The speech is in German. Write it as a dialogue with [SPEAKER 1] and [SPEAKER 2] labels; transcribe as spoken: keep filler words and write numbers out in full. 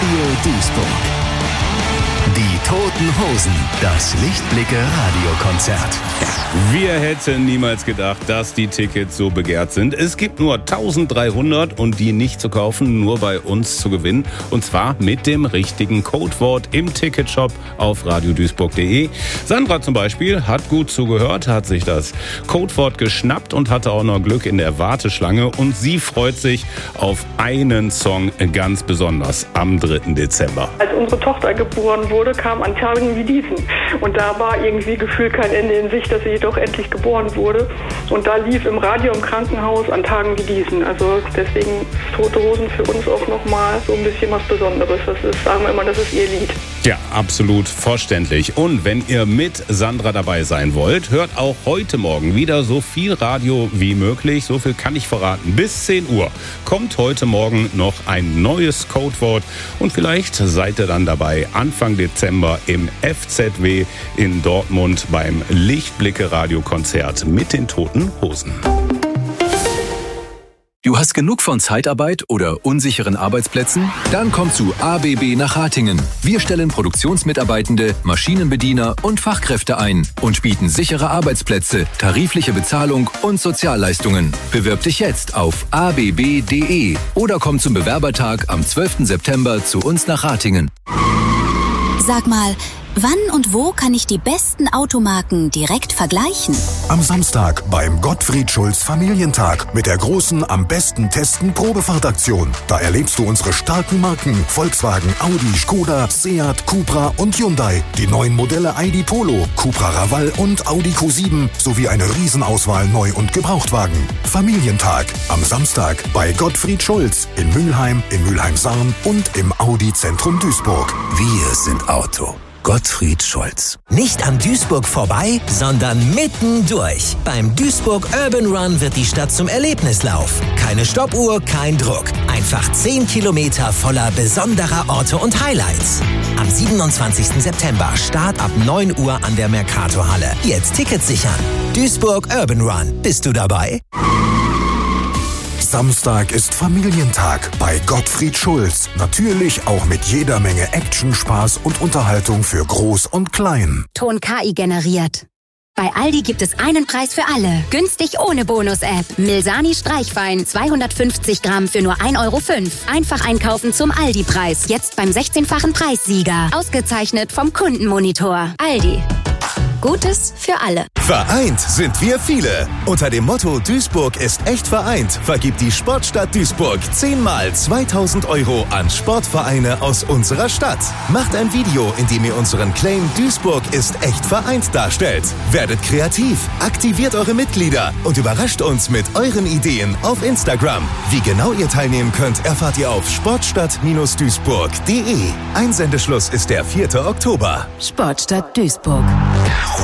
[SPEAKER 1] Radio Duisburg. Die Toten Hosen, das Lichtblicke-Radiokonzert.
[SPEAKER 2] Wir hätten niemals gedacht, dass die Tickets so begehrt sind. Es gibt nur dreizehnhundert und die nicht zu kaufen, nur bei uns zu gewinnen. Und zwar mit dem richtigen Codewort im Ticketshop auf radioduisburg punkt de. Sandra zum Beispiel hat gut zugehört, hat sich das Codewort geschnappt und hatte auch noch Glück in der Warteschlange. Und sie freut sich auf einen Song ganz besonders am dritten Dezember.
[SPEAKER 3] Als unsere Tochter geboren wurde, kam an Tagen wie diesen. Und da war irgendwie gefühlt kein Ende in Sicht, dass sie doch endlich geboren wurde. Und da lief im Radio im Krankenhaus an Tagen wie diesen. Also deswegen Tote Hosen für uns auch nochmal so ein bisschen was Besonderes. Das ist, sagen wir immer, das ist ihr Lied.
[SPEAKER 2] Ja, absolut verständlich. Und wenn ihr mit Sandra dabei sein wollt, hört auch heute Morgen wieder so viel Radio wie möglich. So viel kann ich verraten. Bis zehn Uhr kommt heute Morgen noch ein neues Codewort. Und vielleicht seid ihr dann dabei Anfang Dezember im F Z W in Dortmund beim Lichtblicke-Radiokonzert mit den Toten Hosen.
[SPEAKER 1] Du hast genug von Zeitarbeit oder unsicheren Arbeitsplätzen? Dann komm zu A B B nach Ratingen. Wir stellen Produktionsmitarbeitende, Maschinenbediener und Fachkräfte ein und bieten sichere Arbeitsplätze, tarifliche Bezahlung und Sozialleistungen. Bewirb dich jetzt auf a b b punkt de oder komm zum Bewerbertag am zwölften September zu uns nach Ratingen.
[SPEAKER 4] Sag mal, wann und wo kann ich die besten Automarken direkt vergleichen?
[SPEAKER 5] Am Samstag beim Gottfried Schulz Familientag mit der großen Am besten testen Probefahrtaktion. Da erlebst du unsere starken Marken Volkswagen, Audi, Skoda, Seat, Cupra und Hyundai. Die neuen Modelle I D Polo, Cupra Raval und Audi Q sieben sowie eine Riesenauswahl Neu- und Gebrauchtwagen. Familientag am Samstag bei Gottfried Schulz in Mülheim, in Mülheim-Sarn und im Audi-Zentrum Duisburg.
[SPEAKER 6] Wir sind Auto. Gottfried Schulz. Nicht am Duisburg vorbei, sondern mittendurch. Beim Duisburg Urban Run wird die Stadt zum Erlebnislauf. Keine Stoppuhr, kein Druck. Einfach zehn Kilometer voller besonderer Orte und Highlights. Am siebenundzwanzigsten September, Start ab neun Uhr an der Mercatorhalle. Jetzt Tickets sichern. Duisburg Urban Run. Bist du dabei?
[SPEAKER 5] Samstag ist Familientag bei Gottfried Schulz. Natürlich auch mit jeder Menge Action, Spaß und Unterhaltung für Groß und Klein.
[SPEAKER 7] Ton K I generiert. Bei Aldi gibt es einen Preis für alle. Günstig ohne Bonus-App. Milsani Streichwein zweihundertfünfzig Gramm für nur ein Euro fünf. Einfach einkaufen zum Aldi-Preis. Jetzt beim sechzehnfachen Preissieger. Ausgezeichnet vom Kundenmonitor. Aldi. Gutes für alle.
[SPEAKER 8] Vereint sind wir viele. Unter dem Motto Duisburg ist echt vereint vergibt die Sportstadt Duisburg zehnmal zweitausend Euro an Sportvereine aus unserer Stadt. Macht ein Video, in dem ihr unseren Claim Duisburg ist echt vereint darstellt. Werdet kreativ, aktiviert eure Mitglieder und überrascht uns mit euren Ideen auf Instagram. Wie genau ihr teilnehmen könnt, erfahrt ihr auf sportstadt duisburg punkt de. Einsendeschluss ist der vierte Oktober.
[SPEAKER 7] Sportstadt Duisburg.